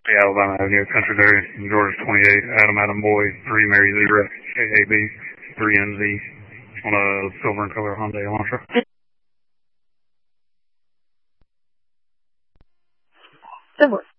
Alabama Avenue, Country Dairy, Georgia 28, Adam Boy, 3 Mary Zebra, AAB, 3NZ, on a silver and color Hyundai Elantra. Silver.